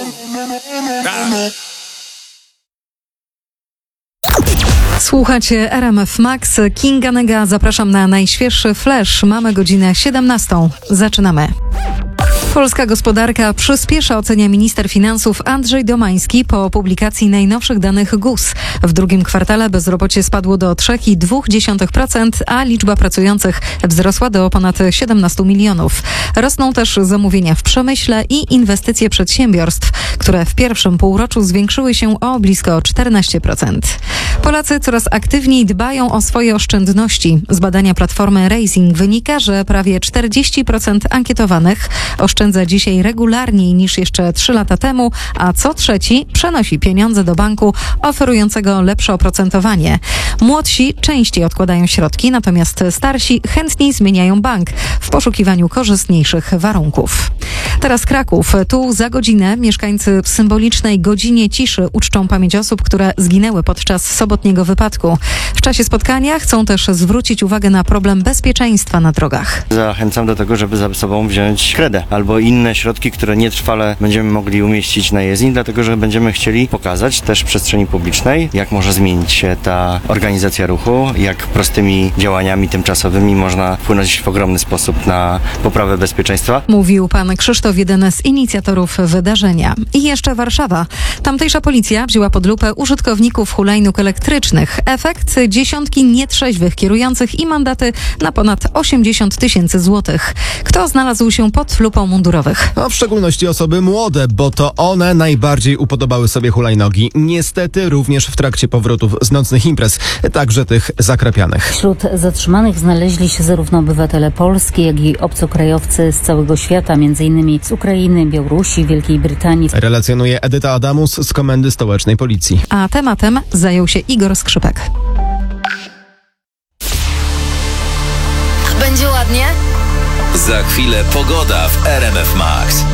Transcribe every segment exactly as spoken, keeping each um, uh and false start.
Słuchacie R M F Max, Kinga Nega. Zapraszam na najświeższy flash. Mamy godzinę siedemnastą. Zaczynamy. Polska gospodarka przyspiesza, ocenia minister finansów Andrzej Domański po publikacji najnowszych danych G U S. W drugim kwartale bezrobocie spadło do trzy przecinek dwa procent, a liczba pracujących wzrosła do ponad siedemnaście milionów. Rosną też zamówienia w przemyśle i inwestycje przedsiębiorstw, które w pierwszym półroczu zwiększyły się o blisko czternaście procent. Polacy coraz aktywniej dbają o swoje oszczędności. Z badania platformy Raising wynika, że prawie czterdzieści procent ankietowanych oszczędza dzisiaj regularniej niż jeszcze trzy lata temu, a co trzeci przenosi pieniądze do banku oferującego lepsze oprocentowanie. Młodsi częściej odkładają środki, natomiast starsi chętniej zmieniają bank w poszukiwaniu korzystniejszych warunków. Teraz Kraków. Tu za godzinę mieszkańcy w symbolicznej godzinie ciszy uczczą pamięć osób, które zginęły podczas sobotniego wypadku. W czasie spotkania chcą też zwrócić uwagę na problem bezpieczeństwa na drogach. Zachęcam do tego, żeby za sobą wziąć kredę albo inne środki, które nietrwale będziemy mogli umieścić na jezdni, dlatego że będziemy chcieli pokazać też w przestrzeni publicznej, jak może zmienić się ta organizacja ruchu, jak prostymi działaniami tymczasowymi można wpłynąć w ogromny sposób na poprawę bezpieczeństwa. Mówił pan Krzysztof, jeden z inicjatorów wydarzenia. I jeszcze Warszawa. Tamtejsza policja wzięła pod lupę użytkowników hulajnóg elektrycznych. Efekt: dziesiątki nietrzeźwych kierujących i mandaty na ponad osiemdziesiąt tysięcy złotych. Kto znalazł się pod lupą mundurowych? A w szczególności osoby młode, bo to one najbardziej upodobały sobie hulajnogi. Niestety również w trakcie powrotów z nocnych imprez, także tych zakrapianych. Wśród zatrzymanych znaleźli się zarówno obywatele polscy, jak i obcokrajowcy z całego świata, między innymi z Ukrainy, Białorusi, Wielkiej Brytanii. Relacjonuje Edyta Adamus z Komendy Stołecznej Policji. A tematem zajął się Igor Skrzypek. Będzie ładnie? Za chwilę pogoda w R M F Max.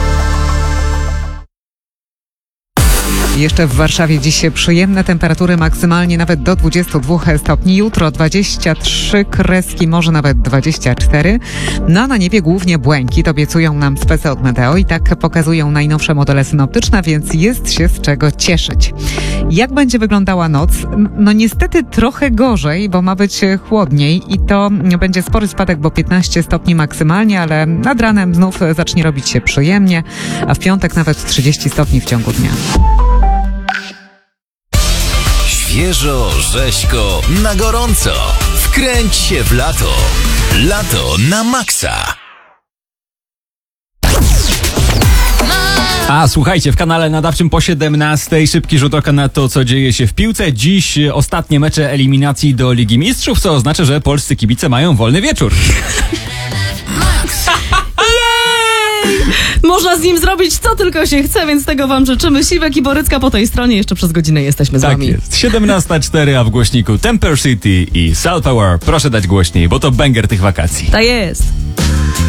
Jeszcze w Warszawie dziś przyjemne temperatury, maksymalnie nawet do dwudziestu dwóch stopni. Jutro dwadzieścia trzy, kreski może nawet dwadzieścia cztery. No a na niebie głównie błękit, obiecują nam specy od Meteo i tak pokazują najnowsze modele synoptyczne, więc jest się z czego cieszyć. Jak będzie wyglądała noc? No niestety trochę gorzej, bo ma być chłodniej i to będzie spory spadek, bo piętnaście stopni maksymalnie, ale nad ranem znów zacznie robić się przyjemnie, a w piątek nawet trzydzieści stopni w ciągu dnia. Świeżo, rzeźko, na gorąco. Wkręć się w lato. Lato na maksa. A słuchajcie, w kanale nadawczym po siedemnastej szybki rzut oka na to, co dzieje się w piłce. Dziś ostatnie mecze eliminacji do Ligi Mistrzów, co oznacza, że polscy kibice mają wolny wieczór. Można z nim zrobić co tylko się chce, więc tego wam życzymy. Siwek i Borycka po tej stronie. Jeszcze przez godzinę jesteśmy z tak wami. Tak jest. siedemnasta cztery, a w głośniku Temper City i Soul Power. Proszę dać głośniej, bo to banger tych wakacji. Tak jest.